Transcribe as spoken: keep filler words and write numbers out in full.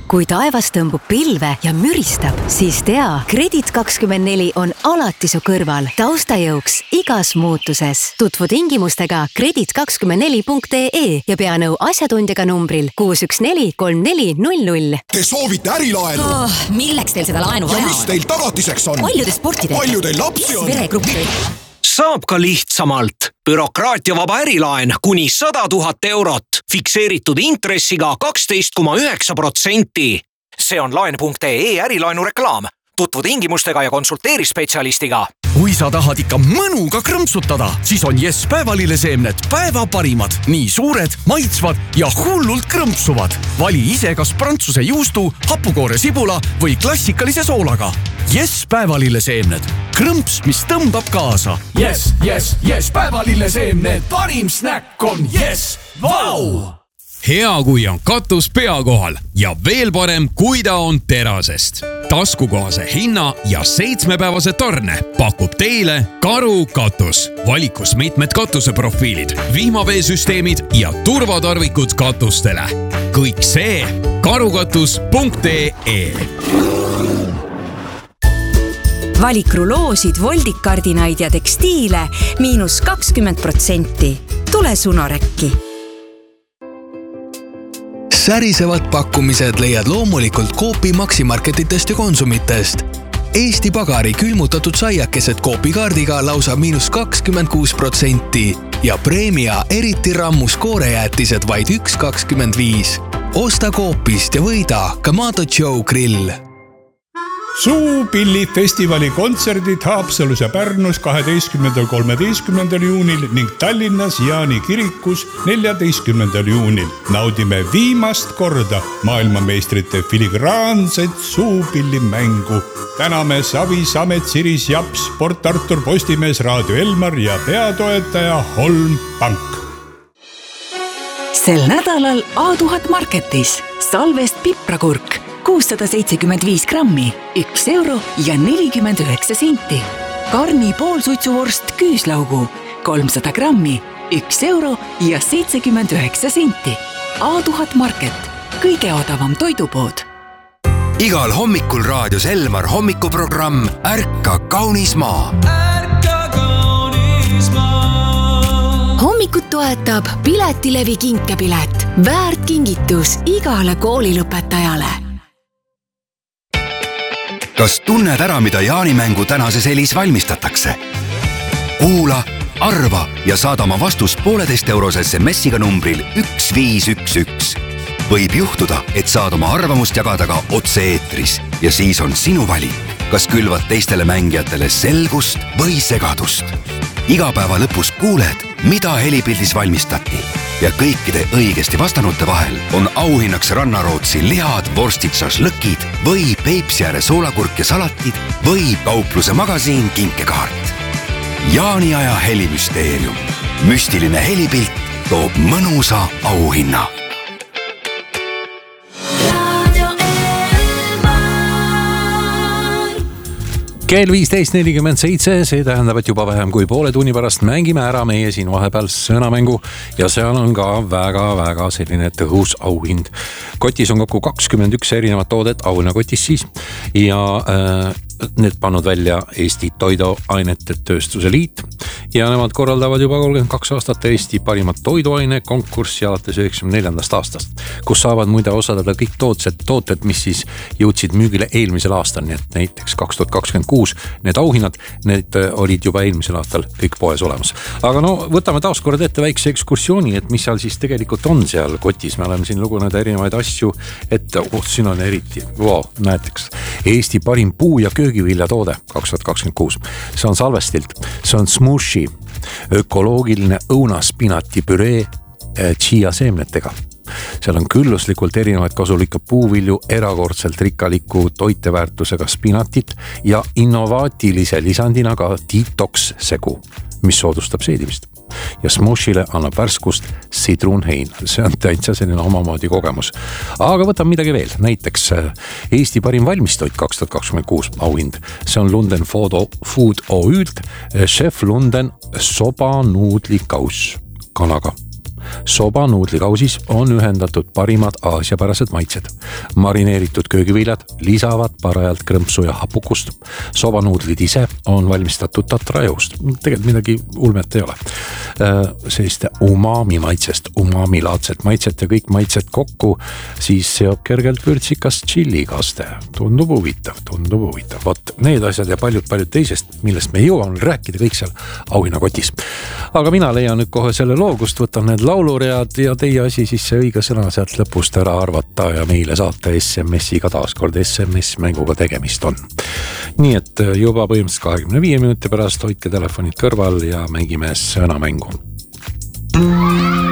Kui taevas tõmbub pilve ja müristab, siis tea, Kredit kakskümmend neli on alati su kõrval, taustajõuks igas muutuses. Tutvu tingimustega kredit kakskümmend neli punkt ee ja pea nõu asjatundjaga numbril kuus üks neli kolm neli null null. Te soovite ärilaenu? Oh, milleks teil seda laenu vaja? Ja mis teil tagatiseks on? Palju te sporti teete? Palju teil lapsi on? Veregruppi. Saab ka lihtsamalt. Bürokraatiavaba ärilaen kuni sada tuhat eurot. Fikseeritud intressiga kaksteist koma üheksa protsenti. See on laen punkt ee ärilaenu reklaam. Tutvu tingimustega ja konsulteeri spetsialistiga. Kui sa tahad ikka mõnuga krõmpsutada, siis on Yes päevalilleseemned päeva parimad. Nii suured, maitsvad ja hullult krõmpsuvad. Vali ise kas prantsuse juustu, hapukoore sibula või klassikalise soolaga. Yes päevalilleseemned. Krõmps, mis tõmbab kaasa. Yes, yes, yes päevalilleseemned. Parim snäkk on Yes. Vau! Hea, kui on katus pea kohal ja veel parem, kui ta on terasest. Taskukohase hinna ja seitsmepäevase tarne pakub teile Karu katus. Valikus mitmed katuseprofiilid, vihmaveesüsteemid ja turvatarvikud katustele. Kõik see karukatus punkt ee. Valik ruloosid, voldikardinaid ja tekstiile miinus kakskümmend protsenti. Tule Sunorekki. Särisevad pakkumised leiad loomulikult Coopi maksimarketitest ja konsumitest. Eesti Pagari külmutatud saiakesed Coopi kaardiga lausa miinus kakskümmend kuus protsenti ja Premia eriti rammus koorejäätised vaid üks kakskümmend viis. Osta Coopist ja võida Kamado Joe grill. Suupillifestivali kontserdid Haapsalus ja Pärnus kaheteistkümnendal kolmeteistkümnendal juunil ning Tallinnas Jaani kirikus neljateistkümnendal juunil. Naudime viimast korda maailmameistrite filigraanset suupillimängu. Täname Savi, Samet, Siris, Japs, Port Artur, Postimees, Raadio Elmar ja peatoetaja Holm Pank. Sel nädalal A tuhat marketis Salvest piprakurk kuussada seitsekümmend viis grammi, üks euro ja nelikümmend üheksa senti. Karni poolsuitsuvorst küüslaugu, kolmsada grammi, üks euro ja seitsekümmend üheksa senti. A tuhat market, kõige odavam toidupood. Igal hommikul raadios Elmar hommikuprogramm Ärka kaunis maa. Ärka kaunis maa. Hommikut toetab Piletilevi kinkepilet. Väärt kingitus igale koolilõpetajale. Kas tunned ära, mida jaanimängu tänases elis valmistatakse? Kuula, arva ja saada oma vastus pooleteist eurose S M S-iga numbril üks viis üks üks. Võib juhtuda, et saad oma arvamust jagada ka otse-eetris ja siis on sinu valik, kas külvad teistele mängijatele selgust või segadust. Iga päeva lõpus kuuled, mida helipildis valmistati ja kõikide õigesti vastanute vahel on auhinnaks Rannarootsi lihad, vorstid, šašlõkid või Peipsiääre soolakurk ja salatid või kaupluse magasiin kinkekaart. Jaaniaja helimüsteerium. Müstiline helipilt toob mõnusa auhinna. Kell viisteist nelikümmend seitse, see tähendab, et juba vähem kui poole tunni pärast mängime ära meie siin vahepeal sõnamängu ja seal on ka väga-väga selline tõhus auhind. Kotis on kokku kakskümmend üks erinevat toodet, auhinna kotis siis, ja äh, need pannud välja Eesti Toiduainete Tööstuse Liit ja nemad korraldavad juba kolmkümmend kaks aastat Eesti parimat toiduaine konkurssi alates üheksakümne neljandast aastast, kus saavad muide osadada kõik tootsed, tooted, mis siis jõudsid müügile eelmisel aastal, nii et näiteks kaks tuhat kakskümmend kuus need auhinnad, need olid juba eelmisel aastal kõik poes olemas. Aga no võtame taas kord ette väikse ekskursiooni, et mis seal siis tegelikult on seal kotis. Me oleme siin lugunud erinevaid asju, et oh, siin on eriti, wow, näeteks Eesti parim puu- ja köögiviljatoode kaks tuhat kakskümmend kuus. See on Salvestilt, see on Smushi, ökoloogiline õunaspinati püree chia seemnetega. Seal on külluslikult erinevaid kasulikke puuvilju, erakordselt rikkaliku toiteväärtusega spinatit ja innovaatilise lisandina ka detox segu, mis soodustab seedimist. Ja Smushile annab värskust sidrunhein. See on täitsa selline omamoodi kogemus. Aga võtame midagi veel. Näiteks Eesti parim valmistoit kaks tuhat kakskümmend kuus auhind. See on Lunden Food O Ü'lt Chef Lunden soba nuudlikaus kanaga. Soba nuudlikausis on ühendatud parimad aasiapärased maitsed. Marineeritud köögiviljad lisavad parajalt krõmpsu ja hapukust. Soba nuudlid ise on valmistatud tatrajõust. Tegelikult midagi ulmet ei ole. Selliste umami maitsest, umami laadset maitset ja kõik maitset kokku, siis seob kergelt vürtsikas tšillikaste. Tundub huvitav, tundub huvitav. Vot need asjad ja paljud-paljud teisest, millest me jõuame rääkida kõik seal auhinnakotis. Aga mina leian nüüd kohe selle loogust, võtan need lauluread ja teie asi siis see õige sõna sealt lõpust ära arvata ja meile saata S M S-iga taaskord S M S-mänguga tegemist on. Nii et juba põhimõtteliselt kahekümne viie minuti pärast hoidke telefonid kõrval ja mängime sõnamängu.